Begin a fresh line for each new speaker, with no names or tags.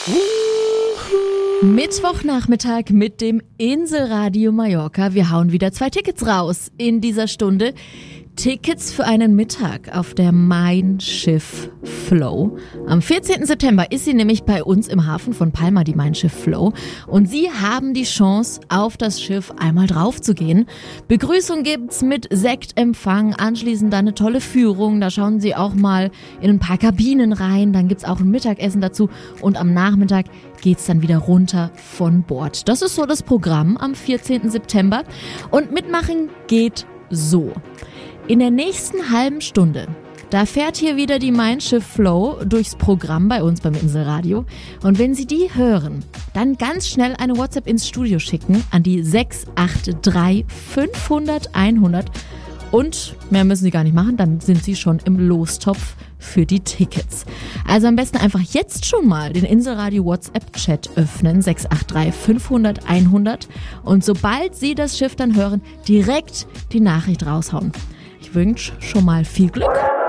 Mittwochnachmittag mit dem Inselradio Mallorca. Wir hauen wieder 2 Tickets raus in dieser Stunde. Tickets für einen Mittag auf der Mein Schiff Flow. Am 14. September ist sie nämlich bei uns im Hafen von Palma, die Mein Schiff Flow. Und Sie haben die Chance, auf das Schiff einmal drauf zu gehen. Begrüßung gibt's mit Sektempfang, anschließend dann eine tolle Führung. Da schauen Sie auch mal in ein paar Kabinen rein. Dann gibt's auch ein Mittagessen dazu. Und am Nachmittag geht's dann wieder runter von Bord. Das ist so das Programm am 14. September. Und mitmachen geht so. In der nächsten halben Stunde, da fährt hier wieder die Mein Schiff Flow durchs Programm bei uns beim Inselradio. Und wenn Sie die hören, dann ganz schnell eine WhatsApp ins Studio schicken an die 683 500 100. Und mehr müssen Sie gar nicht machen, dann sind Sie schon im Lostopf für die Tickets. Also am besten einfach jetzt schon mal den Inselradio WhatsApp-Chat öffnen, 683 500 100. Und sobald Sie das Schiff dann hören, direkt die Nachricht raushauen. Ich wünsche schon mal viel Glück.